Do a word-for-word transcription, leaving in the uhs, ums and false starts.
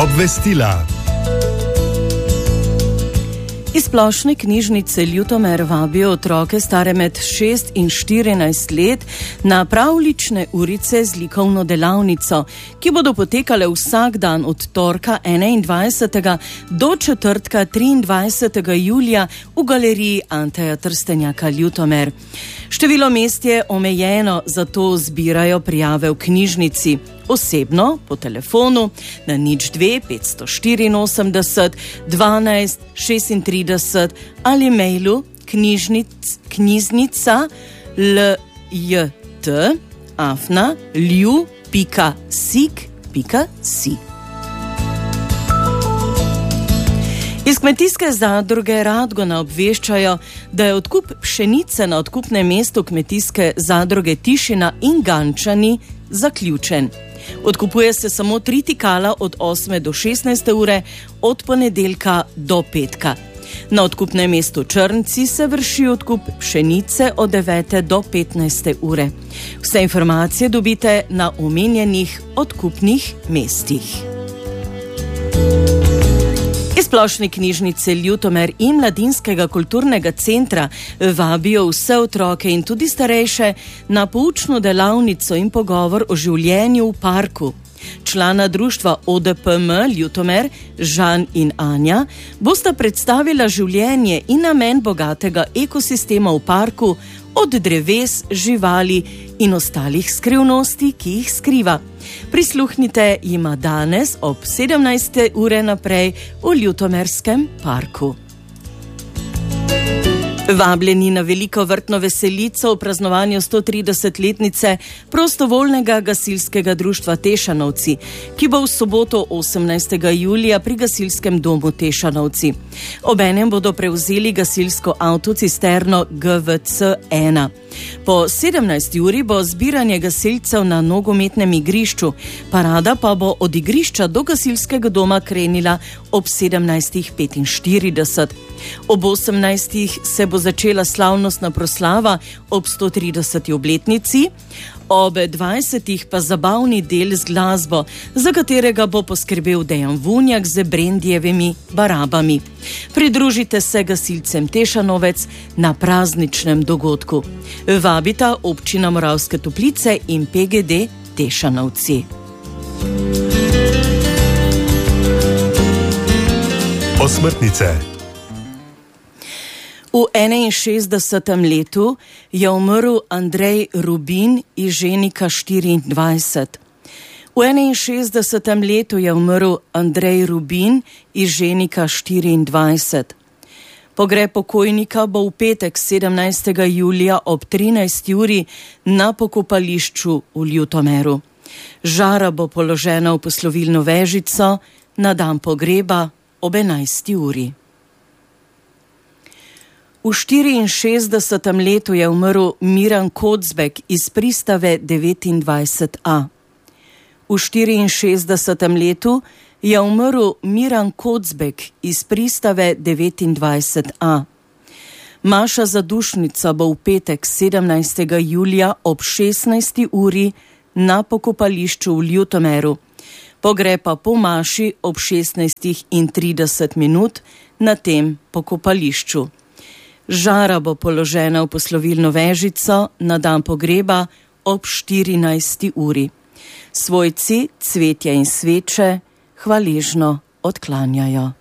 Obvestila. Iz Splošne knjižnice Ljutomer vabijo otroke stare med šest in štirinajst let na pravljične urice z likovno delavnico, ki bodo potekale vsak dan od torka enaindvajsetega do četrtka triindvajsetega julija v galeriji Anteja Trstenjaka Ljutomer. Število mest je omejeno, zato zbirajo prijave v knjižnici. Osebno, po telefonu, na nič dve petsto štiriinosemdeset dvanajst šestintrideset ali mailu knjižnic, knjiznica ljt afna lju pika sik pika si. Iz kmetijske zadruge Radgona obveščajo, da je odkup pšenice na odkupnem mestu kmetijske zadruge Tišina in Gančani zaključen. Odkupuje se samo tri tikala od osme do šestnajste ure, od ponedeljka do petka. Na odkupnem mestu Črnci se vrši odkup pšenice od devete do petnajste ure. Vse informacije dobite na omenjenih odkupnih mestih. Iz Splošne knjižnice Ljutomer in Mladinskega kulturnega centra vabijo vse otroke in tudi starejše na poučno delavnico in pogovor o življenju v parku. Člana društva O D P M Ljutomer, Žan in Anja, bosta predstavila življenje in namen bogatega ekosistema v parku, od dreves, živali in ostalih skrivnosti, ki jih skriva. Prisluhnite jima danes ob sedemnajste ure naprej v Ljutomerskem parku. Vabljeni na veliko vrtno veselico v praznovanju stotridesetletnice prostovoljnega gasilskega društva Tešanovci, ki bo v soboto osemnajstega julija pri gasilskem domu Tešanovci. Obenem bodo prevzeli gasilsko avtocisterno G V C ena. Po sedemnajsti uri bo zbiranje gasilcev na nogometnem igrišču, parada pa bo od igrišča do gasilskega doma krenila ob sedemnajstih petinštirideset. Ob osemnajstih se bo začela slavnostna proslava ob stotrideseti obletnici, ob dvajsetih pa zabavni del z glasbo, za katerega bo poskrbel Dejan Vunjak z Brendijevimi barabami. Pridružite se gasilcem Tešanovec na prazničnem dogodku. Vabita občina Moravske Toplice in P G D Tešanovci. Osmrtnice. V enainšestdesetem letu je umrl Andrej Rubin iz Ženika štiriindvajset. V enainšestdesetem letu je umrl Andrej Rubin iz Ženika štiriindvajset. Pogreb pokojnika bo v petek sedemnajstega julija ob trinajsti uri na pokopališču v Ljutomeru. Žara bo položena v poslovilno vežico na dan pogreba ob enajsti uri. V štiriinšestdesetem letu je umrl Miran Kocbek iz pristave devetindvajset A. V štiriinšestdesetem letu je umrl Miran Kocbek iz pristave devetindvajset A. Maša zadušnica bo v petek sedemnajstega julija ob šestnajsti uri na pokopališču v Ljutomeru. Pogreb pa po maši ob šestnajstih trideset minut na tem pokopališču. Žara bo položena v poslovilno vežico na dan pogreba ob štirinajsti uri. Svojci cvetje in sveče hvaležno odklanjajo.